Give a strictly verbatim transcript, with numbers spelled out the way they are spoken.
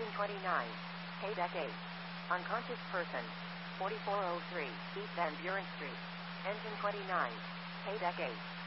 Engine twenty-nine. Paydeck eight. Unconscious person. forty-four oh three, East Van Buren Street. Engine twenty-nine. Paydeck eight.